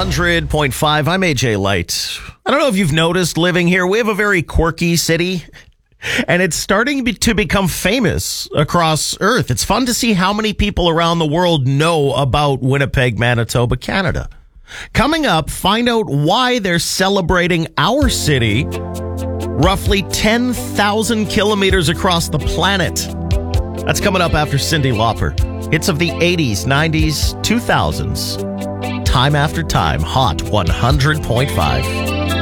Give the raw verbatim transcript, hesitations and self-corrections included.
hundred point five. I'm A J Light. I don't know if you've noticed living here, we have a very quirky city, and it's starting to become famous across Earth. It's fun to see how many people around the world know about Winnipeg, Manitoba, Canada. Coming up, find out why they're celebrating our city roughly ten thousand kilometers across the planet. That's coming up after Cyndi Lauper. Hits of the eighties, nineties, two thousands. Time after time, Hot one hundred point five.